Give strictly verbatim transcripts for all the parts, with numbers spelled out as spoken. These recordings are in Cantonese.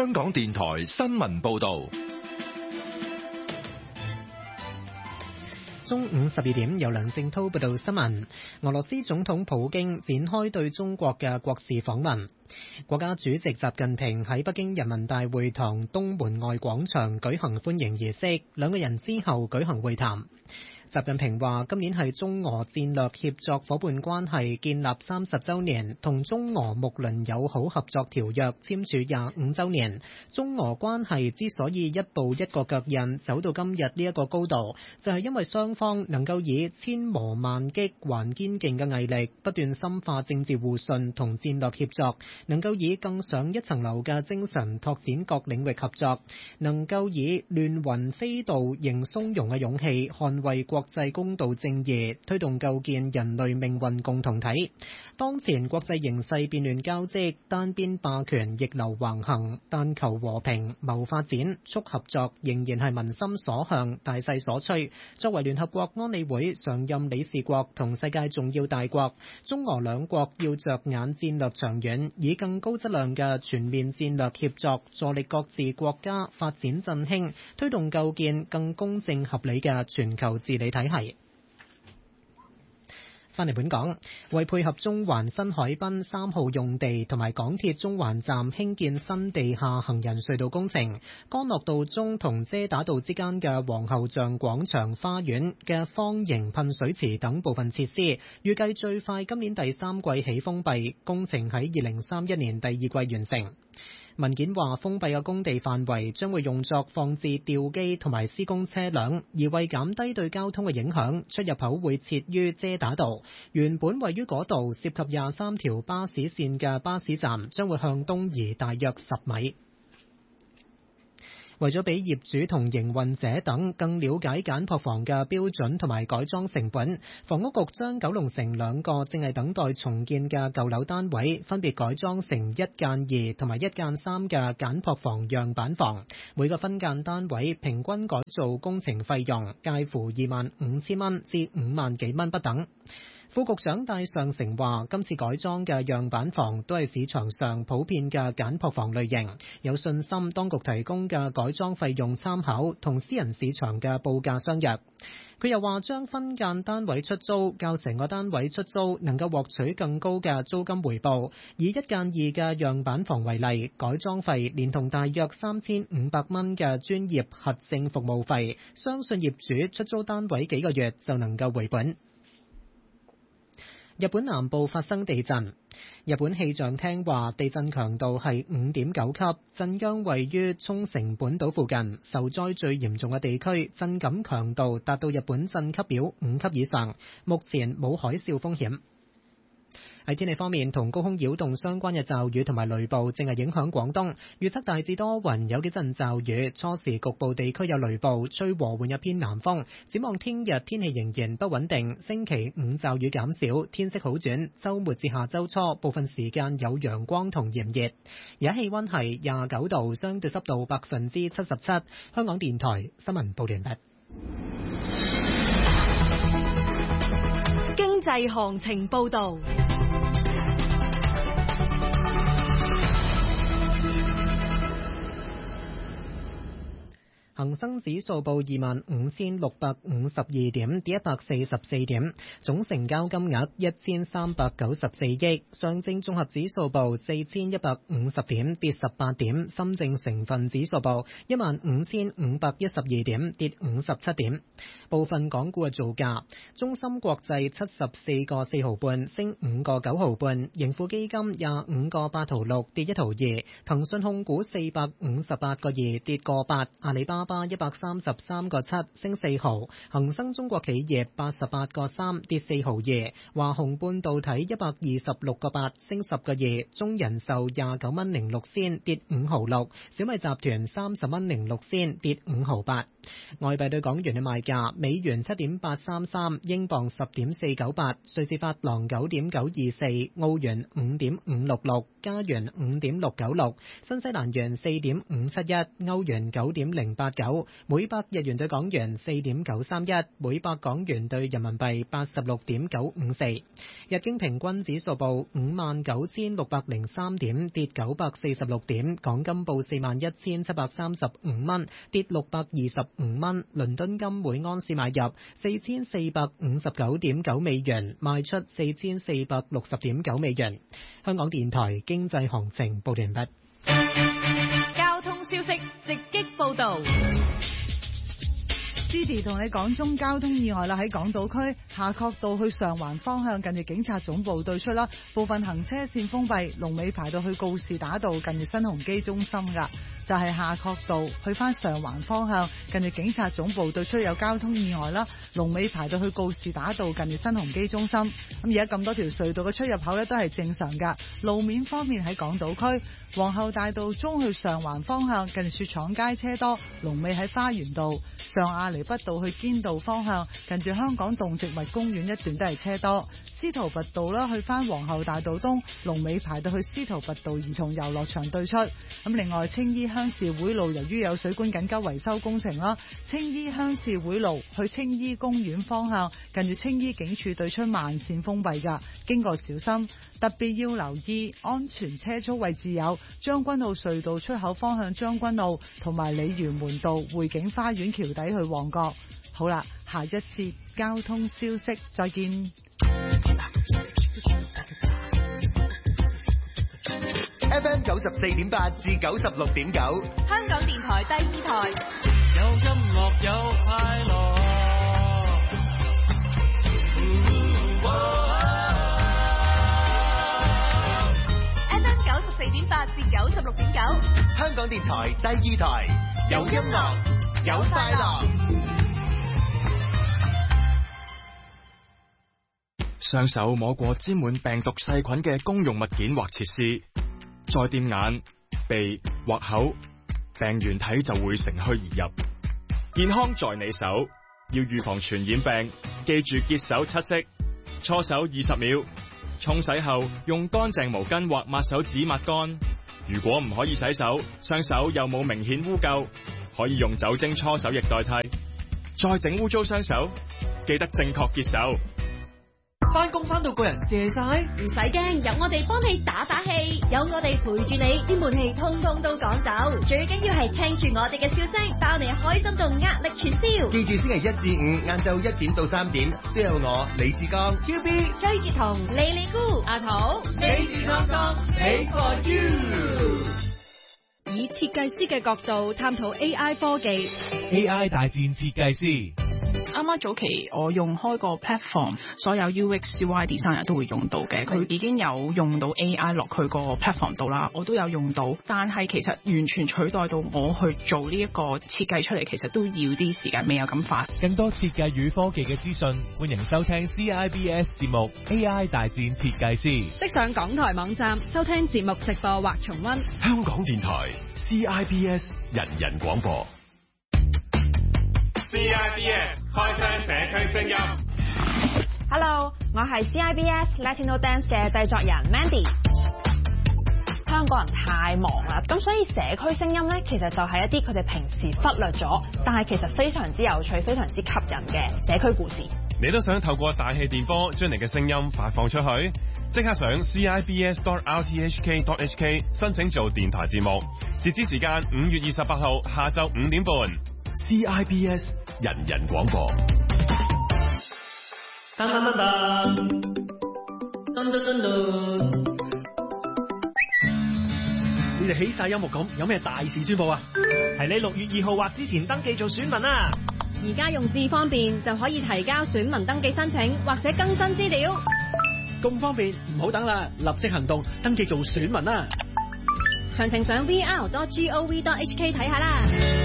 香港電台新聞報道。 中午十二點，由梁正濤報道新聞。俄羅斯總統普京展開對中國嘅國事訪問。國家主席習近平喺北京人民大會堂東門外廣場舉行歡迎儀式，兩個人之後舉行會談。習近平話：今年係中俄戰略協作夥伴關係建立三十週年，同中俄睦鄰友好合作條約簽署廿五週年。中俄關係之所以一步一個腳印走到今日呢一個高度，就係因為雙方能夠以千磨萬擊還堅勁嘅毅力，不斷深化政治互信同戰略協作，能夠以更上一層樓嘅精神拓展各領域合作，能夠以亂雲飛渡迎松茸嘅勇氣捍衛國際公道正義，推動構建人類命運共同體。當前國際形勢變亂交織，單邊霸權逆流橫行，但求和平謀發展促合作仍然係民心所向大勢所趨。作為聯合國安理會常任理事國同世界重要大國，中俄兩國要着眼戰略長遠，以更高質量嘅全面戰略協作，助力各自國家發展振興，推動構建更公正合理嘅全球治理體系。翻嚟本港，為配合中環新海濱三號用地同埋港鐵中環站興建新地下行人隧道工程，干諾道中同遮打道之間嘅皇后像廣場花園嘅方形噴水池等部分設施，預計最快今年第三季起封閉，工程喺二零三一年第二季完成。文件話，封閉嘅工地範圍將會用作放置吊機同埋施工車輛，而為減低對交通嘅影響，出入口會設於遮打道。原本位於嗰度涉及廿三條巴士線嘅巴士站將會向東移大約十米。為咗俾業主同營運者等更了解簡樸房嘅標準同埋改裝成本，房屋局將九龍城兩個正係等待重建嘅舊樓單位分別改裝成一間二同埋一間三嘅簡樸房樣板房，每個分間單位平均改造工程費用介乎二萬五千蚊至五萬幾蚊不等。副局長戴尚成話：今次改裝嘅樣板房都係市場上普遍嘅簡樸房類型，有信心當局提供嘅改裝費用參考同私人市場嘅報價相若。佢又話將分間單位出租較成個單位出租能夠獲取更高嘅租金回報。以一間二嘅樣板房為例，改裝費連同大約三千五百蚊嘅專業核證服務費，相信業主出租單位幾個月就能夠回本。日本南部發生地震，日本氣象廳話地震強度係五點九級，震央位於沖繩本島附近，受災最嚴重嘅地區，震感強度達到日本震級表五級以上，目前冇海嘯風險。喺天氣方面，同高空擾動相關嘅驟雨同埋雷暴正係影響廣東，預測大致多雲，有幾陣驟雨，初時局部地區有雷暴，吹和緩一偏南風。展望聽日天氣仍然不穩定，星期五驟雨減少，天色好轉，週末至下週初部分時間有陽光同炎熱。而家氣溫係廿九度，相對濕度百分之七十七。香港電台新聞報完畢。 經濟行情報導。 恒生指數報二萬五千六百五十二點，跌一百四十四點，總成交金額一千三百九十四億。上證綜合指數報四千一百五十點，跌十八點。深證成分指數報一萬五千五百一十二點，跌五十七點。部分港股嘅造價：中芯國際七十四個四毫半，升五個九毫半；盈富基金廿五個八毫六，跌一毫二；騰訊控股四百五十八個二，跌個八；阿里巴巴一百三十三個七，升四毫；恒生中國企業八十八個三，跌四毫二；華虹半導體一百二十六個八，升十個二；中人壽廿九蚊零六仙，跌五毫六；小米集團三十蚊零六仙，跌五毫八。外幣對港元嘅賣價：美元七點八三三，英鎊十點四九八，瑞士法郎九點九二四，澳元五點五六六，加元五點六九六，新西蘭元四點五七一，歐元九點零八一， 九，每百日元對港元四點九三一，每百港元對人民幣八十六點九五四。日經平均指數報五萬九千六百零三點，跌九百四十六點。港金報四萬一千七百三十五蚊，跌六百二十五蚊。倫敦金每安士買入四千四百五十九點九美元，賣出四千四百六十點九美元。香港電台經濟行情報完畢。 交通消息直擊報道。 Didi 同你講中交通意外啦，喺港島區夏慤道去上環方向，近住警察總部對出啦，部分行車線封閉，龍尾排到去告士打道，近住新鴻基中心噶，就係夏慤道去翻上環方向，近住警察總部對出有交通意外啦，龍尾排到去告士打道，近住新鴻基中心。咁而家咁多條隧道嘅出入口咧都係正常噶。路面方面喺港島區皇后大道中去上環方向，近住雪廠街車多，龍尾喺花園道。上亞厘畢道去堅道方向，近住香港動植物公園一段都係車多。司徒拔道啦，去翻皇后大道東，龍尾排到去司徒拔道兒童遊樂場對出。咁另外青衣鄉事會路由於有水管緊急維修工程啦，青衣鄉事會路去青衣公園方向，近住青衣警署對出慢線封閉噶，經過小心。特別要留意安全車速位置有將軍澳隧道出口方向將軍澳，同埋鯉魚門道匯景花園橋底去旺角。好啦，下一節交通消息再見。 F M 九十四點八至九十六點九， 香港電台第二台。 有音樂有快樂。 F M 九十四點八至九十六點九， 香港電台第二台，有音樂有快樂。 雙手摸過沾滿病毒細菌嘅公用物件或設施，再掂眼、鼻或口，病原體就會乘虛而入。健康在你手，要預防傳染病，記住潔手七式，搓手二十秒，沖洗後用乾淨毛巾或抹手紙抹乾。如果唔可以洗手，雙手又冇明顯污垢，可以用酒精搓手液代替。再整污糟雙手，記得正確潔手。 翻工翻到個人謝晒， 唔使驚，由我哋幫你打打氣，有我哋陪住你，啲悶氣通通都趕走。最緊要係聽住我哋嘅笑聲，包你開心到壓力全消。 記住星期一至五晏晝一點到三點，都有我李志剛、 超 B、 崔潔彤、李李姑、阿桃， 你健康康，Hey for you。 以設計師嘅角度探討 A I 科技 ，A I 大戰設計師。 啱啱早期我用開個 platform， 所有 U X、U I designer 都會用到嘅。佢已經有用到 A I 落佢個 platform 度啦，我都有用到。但係其實完全取代到我去做呢一個設計出嚟，其實都要啲時間，未有咁快。 更多設計與科技嘅資訊，歡迎收聽 C I B S 節目 A I 大戰設計師。 即上港台網站收聽節目直播或重溫。 香港電台 C I B S 人人廣播。 C I B S 開聲社區聲音。 Hello， 我係 C I B S Latino Dance 嘅製作人 Mandy。香港人太忙啦，咁所以社區聲音咧，其實就係一啲佢哋平時忽略咗，但係其實非常之有趣、非常之吸引嘅社區故事。 你都想透過大氣電波將你嘅聲音發放出去？即刻上 C I B S dot R T H K dot H K 申請做電台節目，截止時間五月二十八號下晝五點半。 C I B S 人人廣播。 噔噔噔噔，噔噔噔噔。你哋起晒音樂咁，有咩大事宣佈啊？係你六月二號或之前登記做選民啊！ 而家用智方便就可以提交選民登記申請或者更新資料。 咁方便，唔好等啦，立即行動，登記做選民啦！ 詳情上 V R dot gov dot H K 睇下啦。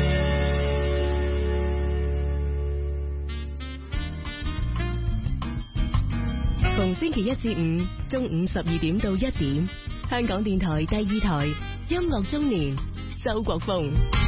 逢星期一至五中午十二點到一點，香港電台第二台音樂中年，周國峰。